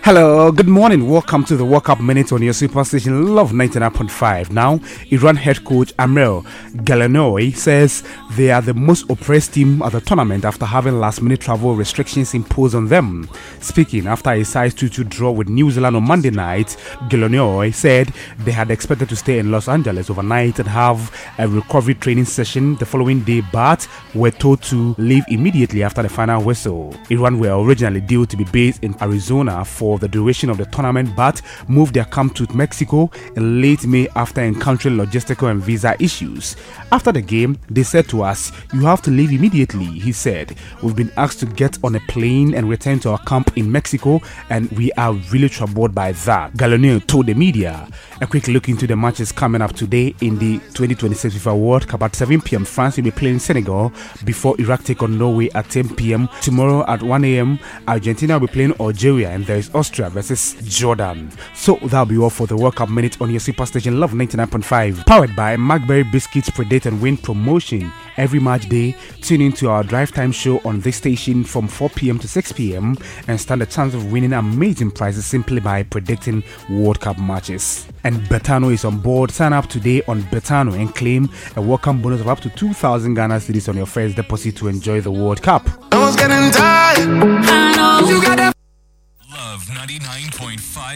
Hello, good morning. Welcome to the World Cup Minute on your superstation Love 99.5. Now, Iran head coach Amir Galanoy says they are the most oppressed team at the tournament after having last-minute travel restrictions imposed on them. Speaking after a size 2-2 draw with New Zealand on Monday night, Galanoy said they had expected to stay in Los Angeles overnight and have a recovery training session the following day, but were told to leave immediately after the final whistle. Iran were originally due to be based in Arizona for the duration of the tournament, but moved their camp to Mexico in late May after encountering logistical and visa issues. After the game, they said to us, "You have to leave immediately," he said. "We've been asked to get on a plane and return to our camp in Mexico, and we are really troubled by that," Galanoy told the media. A quick look into the matches coming up today in the 2026 FIFA World Cup. At 7 p.m, France will be playing Senegal before Iraq take on Norway at 10 p.m. Tomorrow at 1 a.m, Argentina will be playing Algeria, and there is Austria versus Jordan. So that'll be all for the World Cup Minute on your superstation Love 99.5. Powered by McBerry Biscuits Predate and Win promotion. Every match day, tune into our drive time show on this station from 4 p.m. to 6 p.m. and stand a chance of winning amazing prizes simply by predicting World Cup matches. And Betano is on board. Sign up today on Betano and claim a welcome bonus of up to 2,000 Ghana cedis on your first deposit to enjoy the World Cup. I was getting tired. I know you got that. Love 99.5.